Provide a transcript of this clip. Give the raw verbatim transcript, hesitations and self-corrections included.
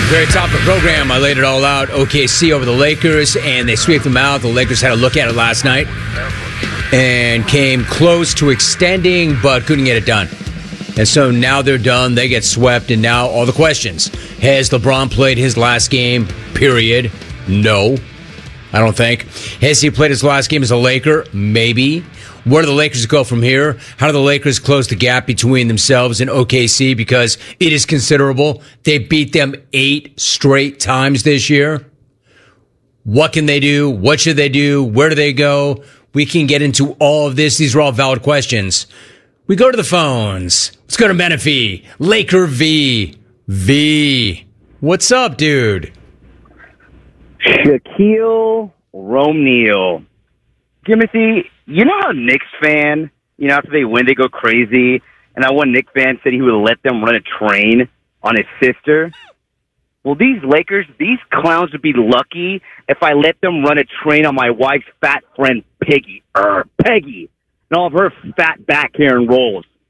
Very top of the program, I laid it all out. O K C over the Lakers, and they swept them out. The Lakers had a look at it last night and came close to extending, but couldn't get it done. And so now they're done. They get swept, and now all the questions. Has LeBron played his last game, period? No, I don't think. Has he played his last game as a Laker? Maybe. Where do the Lakers go from here? How do the Lakers close the gap between themselves and O K C? Because it is considerable. They beat them eight straight times this year. What can they do? What should they do? Where do they go? We can get into all of this. These are all valid questions. We go to the phones. Let's go to Menifee. Laker V. V. What's up, dude? Shaquille O'Neal. Timothy, you know how Knicks fan, you know, after they win, they go crazy, and that one Knicks fan said he would let them run a train on his sister? Well, these Lakers, these clowns would be lucky if I let them run a train on my wife's fat friend, Peggy. Er, Peggy. And all of her fat back hair and rolls.